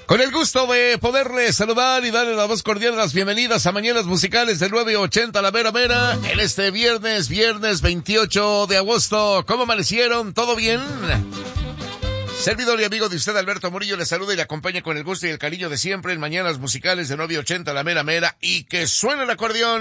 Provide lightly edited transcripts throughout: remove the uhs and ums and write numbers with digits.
Con el gusto de poderles saludar y darle la más cordial las bienvenidas a Mañanas Musicales del 980 La Mera Mera en este viernes 28 de agosto. ¿Cómo amanecieron? ¿Todo bien? Servidor y amigo de usted, Alberto Murillo, le saluda y le acompaña con el gusto y el cariño de siempre en Mañanas Musicales de 980 La Mera Mera, y que suene el acordeón.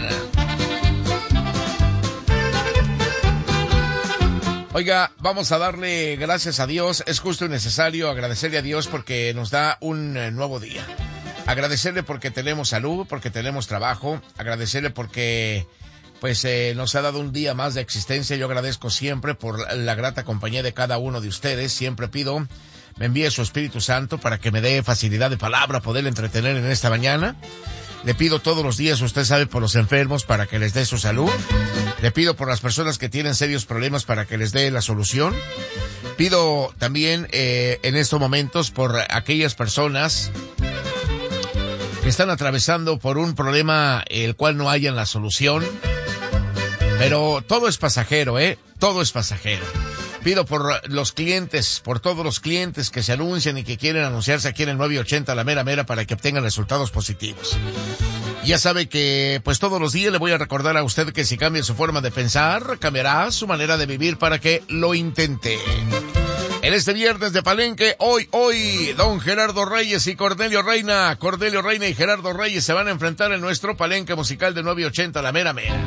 Oiga, vamos a darle gracias a Dios. Es justo y necesario agradecerle a Dios porque nos da un nuevo día. Agradecerle porque tenemos salud, porque tenemos trabajo. Agradecerle porque nos ha dado un día más de existencia. Yo agradezco siempre por la grata compañía de cada uno de ustedes. Siempre pido, me envíe su Espíritu Santo para que me dé facilidad de palabra, poderle entretener en esta mañana. Le pido todos los días, usted sabe, por los enfermos para que les dé su salud. Le pido por las personas que tienen serios problemas para que les dé la solución. Pido también en estos momentos por aquellas personas que están atravesando por un problema el cual no hayan la solución. Pero todo es pasajero, todo es pasajero. Pido por los clientes, por todos los clientes que se anuncian y que quieren anunciarse aquí en el 980 La Mera Mera para que obtengan resultados positivos. Ya sabe que todos los días le voy a recordar a usted que si cambia su forma de pensar, cambiará su manera de vivir para que lo intente. En este viernes de Palenque, hoy, don Gerardo Reyes y Cornelio Reina y Gerardo Reyes se van a enfrentar en nuestro Palenque musical de 980 La Mera Mera.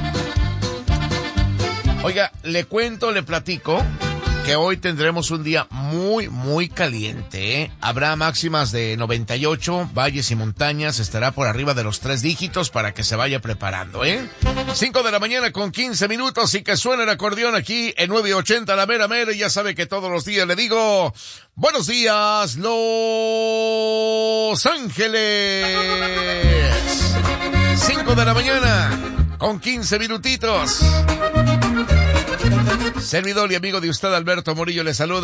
Oiga, le platico que hoy tendremos un día muy, muy caliente, Habrá máximas de 98, valles y montañas, estará por arriba de los 3 dígitos para que se vaya preparando, 5 de la mañana con 15 minutos y que suene el acordeón aquí en 980 La Mera Mera. Y ya sabe que todos los días le digo, buenos días, Los Ángeles. 5 de la mañana con 15 minutitos. Servidor y amigo de usted, Alberto Murillo, le saluda.